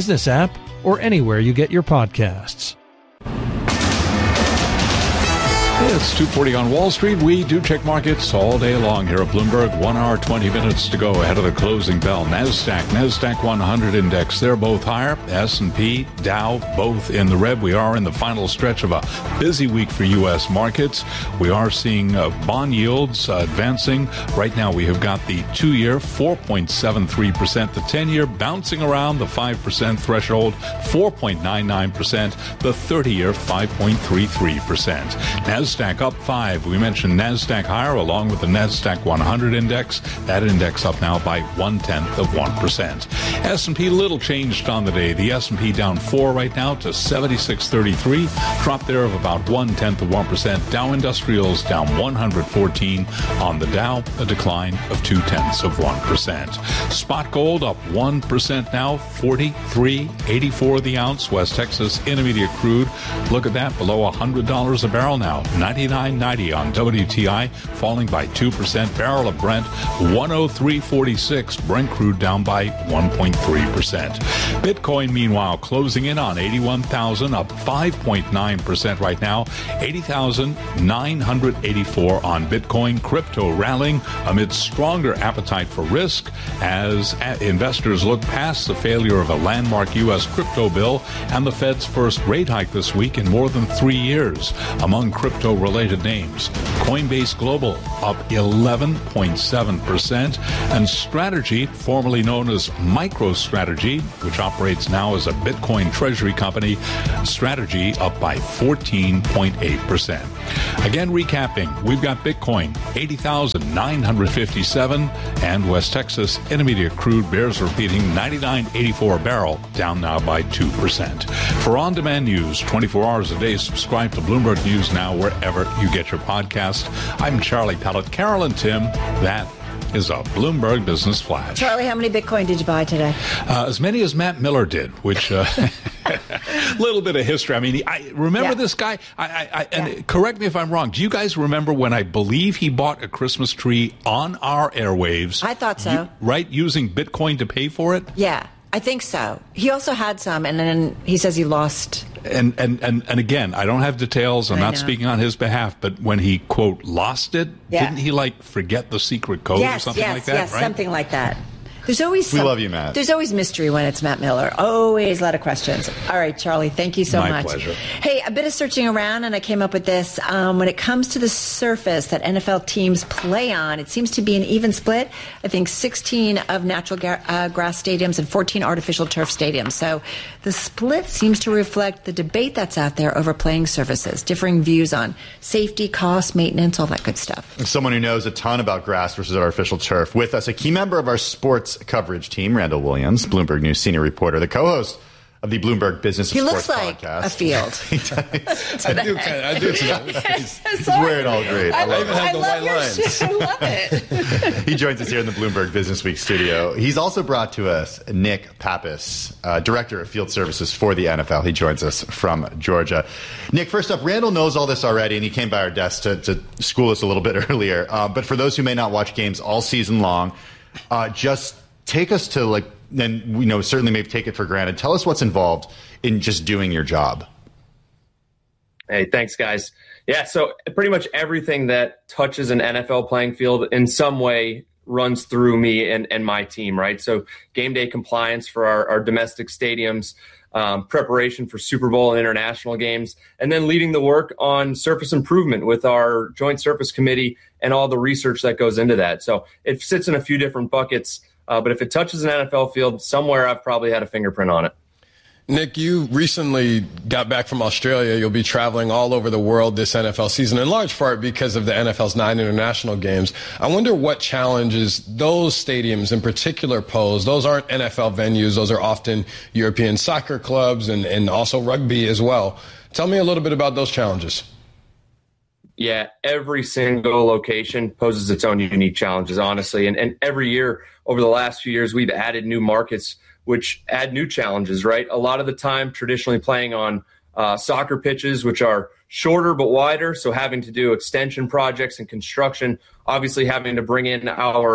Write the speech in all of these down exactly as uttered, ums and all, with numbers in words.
business app, or anywhere you get your podcasts. It's two forty on Wall Street. We do check markets all day long here at Bloomberg. One hour, twenty minutes to go ahead of the closing bell. NASDAQ, NASDAQ one hundred index, they're both higher. S and P, Dow, both in the red. We are in the final stretch of a busy week for U S markets. We are seeing uh, bond yields uh, advancing. Right now we have got the two-year, four point seven three percent. The ten-year bouncing around the five percent threshold, four point nine nine percent. The thirty-year, five point three three percent. NASDAQ NASDAQ up five. We mentioned NASDAQ higher along with the NASDAQ one hundred index. That index up now by one-tenth of one percent. S and P little changed on the day. The S and P down four right now to seventy-six thirty-three. Drop there of about one-tenth of one percent. Dow Industrials down one hundred fourteen. On the Dow, a decline of two-tenths of one percent. Spot gold up one percent now, forty-three eighty-four the ounce. West Texas Intermediate crude, look at that, below one hundred dollars a barrel now. ninety-nine ninety on W T I, falling by two percent. Barrel of Brent, one oh three forty-six. Brent crude down by one point three percent. Bitcoin, meanwhile, closing in on eighty-one thousand, up five point nine percent right now. eighty thousand nine hundred eighty-four on Bitcoin. Crypto rallying amid stronger appetite for risk as investors look past the failure of a landmark U S crypto bill and the Fed's first rate hike this week in more than three years. Among crypto-related names, Coinbase Global up eleven point seven percent, and Strategy, formerly known as MicroStrategy, which operates now as a Bitcoin treasury company, Strategy up by fourteen point eight percent. Again, recapping, we've got Bitcoin, eighty thousand nine hundred fifty-seven, and West Texas Intermediate crude bears repeating ninety-nine eighty-four a barrel, down now by two percent. For on-demand news, twenty-four hours a day, subscribe to Bloomberg News Now wherever you get your podcast. I'm Charlie Pellet. Carol and Tim, that is a Bloomberg Business Flash. Charlie, how many Bitcoin did you buy today? Uh, as many as Matt Miller did, which a uh, little bit of history. I mean, I remember yeah. this guy. I, I, I and yeah. correct me if I'm wrong. Do you guys remember when I believe he bought a Christmas tree on our airwaves? I thought so. You, right, using Bitcoin to pay for it? Yeah, I think so. He also had some, and then he says he lost. And, and, and, and again, I don't have details. I'm I not know. speaking on his behalf, but when he, quote, lost it, yeah. didn't he, like, forget the secret code yes, or something yes, like that? Yes, right? something like that. There's always we some, love you, Matt. There's always mystery when it's Matt Miller. Always a lot of questions. All right, Charlie, thank you so My much. My pleasure. Hey, a bit of searching around, and I came up with this. Um, when it comes to the surface that N F L teams play on, it seems to be an even split. I think sixteen of natural ga- uh, grass stadiums and fourteen artificial turf stadiums. So the split seems to reflect the debate that's out there over playing surfaces, differing views on safety, cost, maintenance, all that good stuff. Someone who knows a ton about grass versus artificial turf. With us, a key member of our sports coverage team, Randall Williams, Bloomberg News senior reporter, the co-host of the Bloomberg Business he Sports looks like podcast. A field. I do kind of, I do. He's, he's wearing all great. I, I, I even have the white lines. I love it. He joins us here in the Bloomberg Business Week studio. He's also brought to us Nick Pappas, uh, Director of Field Services for the N F L. He joins us from Georgia. Nick, first up, Randall knows all this already, and he came by our desk to, to school us a little bit earlier. Uh, but for those who may not watch games all season long, uh, just take us to, like, and you know, certainly maybe take it for granted. Tell us what's involved in just doing your job. Hey, thanks, guys. Yeah, so pretty much everything that touches an N F L playing field in some way runs through me and, and my team, right? So game day compliance for our, our domestic stadiums, um, preparation for Super Bowl and international games, and then leading the work on surface improvement with our Joint Surface Committee and all the research that goes into that. So it sits in a few different buckets. Uh, but if it touches an N F L field, somewhere I've probably had a fingerprint on it. Nick, you recently got back from Australia. You'll be traveling all over the world this N F L season, in large part because of the N F L's nine international games. I wonder what challenges those stadiums in particular pose. Those aren't N F L venues. Those are often European soccer clubs and, and also rugby as well. Tell me a little bit about those challenges. Yeah, every single location poses its own unique challenges, honestly. And, and every year over the last few years, we've added new markets, which add new challenges, right? A lot of the time, traditionally playing on uh, soccer pitches, which are shorter but wider. So having to do extension projects and construction, obviously having to bring in our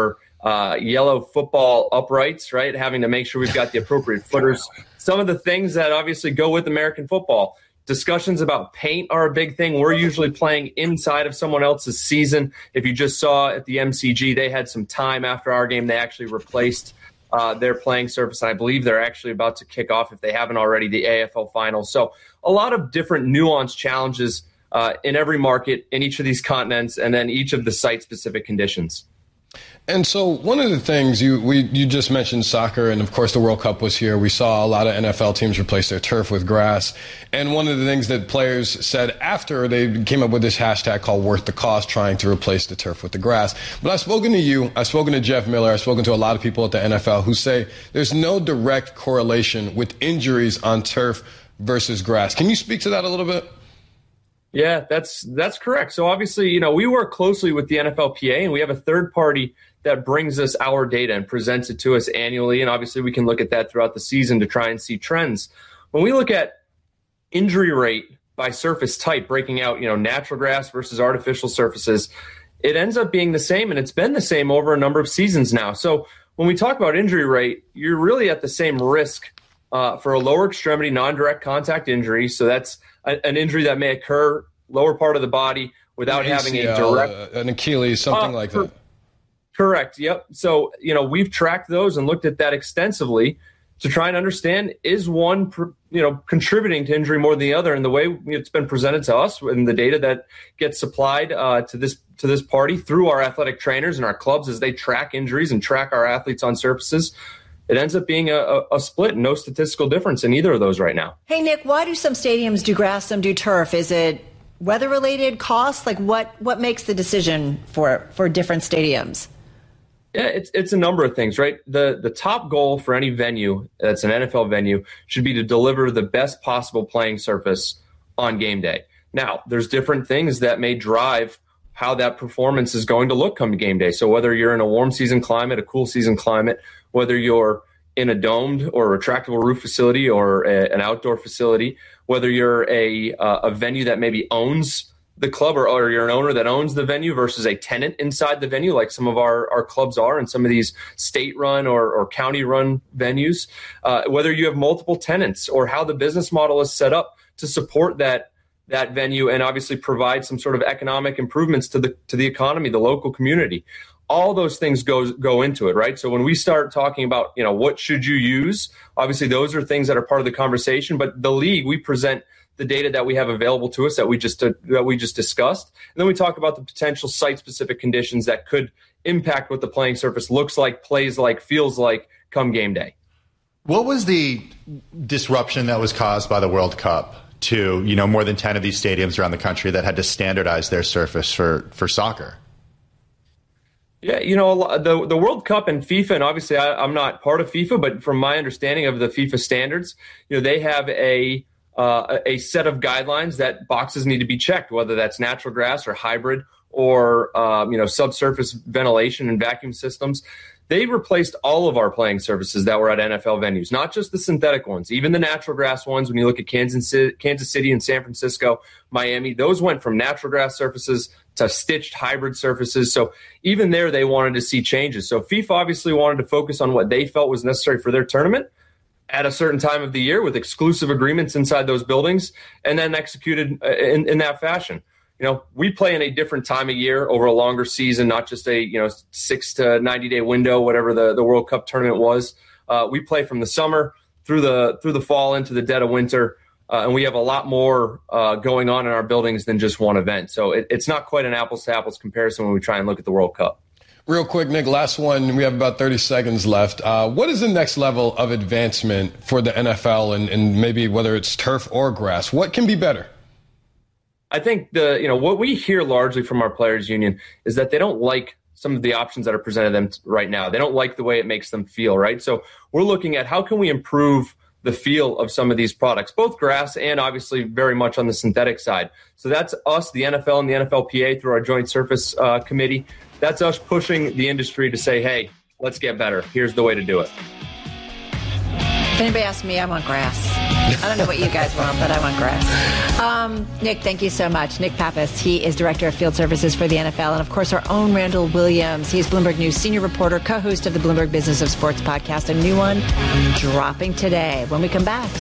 uh, yellow football uprights, right? Having to make sure we've got the appropriate footers. Some of the things that obviously go with American football. Discussions about paint are a big thing. We're usually playing inside of someone else's season. If you just saw at the M C G, they had some time after our game. They actually replaced uh, their playing surface. And I believe they're actually about to kick off, if they haven't already, the A F L Finals. So a lot of different nuanced challenges uh, in every market, in each of these continents, and then each of the site-specific conditions. And so one of the things you we you just mentioned soccer, and of course the World Cup was here. We saw a lot of N F L teams replace their turf with grass. And one of the things that players said after, they came up with this hashtag called worth the cost, trying to replace the turf with the grass. But I've spoken to you, I've spoken to Jeff Miller, I've spoken to a lot of people at the N F L who say there's no direct correlation with injuries on turf versus grass. Can you speak to that a little bit? Yeah, that's that's correct. So obviously, you know, we work closely with the N F L P A, and we have a third party that brings us our data and presents it to us annually. And obviously we can look at that throughout the season to try and see trends. When we look at injury rate by surface type, breaking out, you know, natural grass versus artificial surfaces, it ends up being the same, and it's been the same over a number of seasons now. So when we talk about injury rate, you're really at the same risk uh, for a lower extremity non-direct contact injury. So that's a, an injury that may occur lower part of the body without an having A C L, a direct... Uh, an Achilles, something uh, like for, that. Correct. Yep. So, you know, we've tracked those and looked at that extensively to try and understand, is one, you know, contributing to injury more than the other? And the way it's been presented to us and the data that gets supplied uh, to this to this party through our athletic trainers and our clubs as they track injuries and track our athletes on surfaces, it ends up being a, a, a split, no statistical difference in either of those right now. Hey, Nick, why do some stadiums do grass, some do turf? Is it weather-related, cost? Like what, what makes the decision for, for different stadiums? Yeah, it's it's a number of things, right? The the top goal for any venue that's an N F L venue should be to deliver the best possible playing surface on game day. Now, there's different things that may drive how that performance is going to look come game day. So whether you're in a warm season climate, a cool season climate, whether you're in a domed or retractable roof facility or a, an outdoor facility, whether you're a uh, a venue that maybe owns the club or, or you're an owner that owns the venue versus a tenant inside the venue, like some of our, our clubs are and some of these state-run or, or county-run venues, uh, whether you have multiple tenants or how the business model is set up to support that that venue and obviously provide some sort of economic improvements to the to the economy, the local community. All those things go go into it, right? So when we start talking about, you know, what should you use, obviously those are things that are part of the conversation. But the league, we present the data that we have available to us that we just uh, that we just discussed, and then we talk about the potential site-specific conditions that could impact what the playing surface looks like, plays like, feels like come game day. What was the disruption that was caused by the World Cup to, you know, more than ten of these stadiums around the country that had to standardize their surface for for soccer? Yeah, you know, the the World Cup and FIFA, and obviously I, I'm not part of FIFA, but from my understanding of the FIFA standards, you know, they have a Uh, a set of guidelines that boxes need to be checked, whether that's natural grass or hybrid or, um, you know, subsurface ventilation and vacuum systems. They replaced all of our playing surfaces that were at N F L venues, not just the synthetic ones, even the natural grass ones. When you look at Kansas City, Kansas City and San Francisco, Miami, those went from natural grass surfaces to stitched hybrid surfaces. So even there, they wanted to see changes. So FIFA obviously wanted to focus on what they felt was necessary for their tournament at a certain time of the year with exclusive agreements inside those buildings, and then executed in, in that fashion. You know, we play in a different time of year over a longer season, not just a, you know, six to ninety day window, whatever the, the World Cup tournament was. Uh, we play from the summer through the through the fall into the dead of winter, uh, and we have a lot more uh, going on in our buildings than just one event. So it, it's not quite an apples to apples comparison when we try and look at the World Cup. Real quick, Nick, last one. We have about thirty seconds left. Uh, what is the next level of advancement for the N F L and, and maybe whether it's turf or grass? What can be better? I think the you know what we hear largely from our players union is that they don't like some of the options that are presented to them right now. They don't like the way it makes them feel, right? So we're looking at how can we improve the feel of some of these products, both grass and obviously very much on the synthetic side. So that's us, the N F L and the N F L P A through our joint surface uh, committee. That's us pushing the industry to say, hey, let's get better. Here's the way to do it. If anybody asks me, I want grass. I don't know what you guys want, but I want grass. Um, Nick, thank you so much. Nick Pappas, he is Director of Field Services for the N F L. And, of course, our own Randall Williams. He's Bloomberg News senior reporter, co-host of the Bloomberg Business of Sports podcast. A new one dropping today. When we come back,